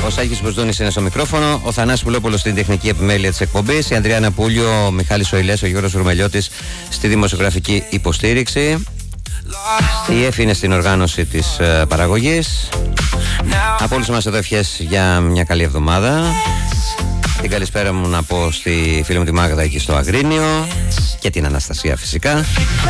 Ο Σάκης Μποσδούνης είναι στο μικρόφωνο. Ο Θανάσης Πουλόπουλος στην τεχνική επιμέλεια της εκπομπής. Η Ανδριάννα Πούλιο, ο Μιχάλης Οηλές, ο Γιώργος Ρουμελιώτης στη δημοσιογραφική υποστήριξη. Η Εφη είναι στην οργάνωση της παραγωγής. Από όλους μας εδώ ευχές για μια καλή εβδομάδα. Την καλησπέρα μου να πω στη φίλη μου τη Μάγδα εκεί στο Αγρίνιο και την Αναστασία φυσικά.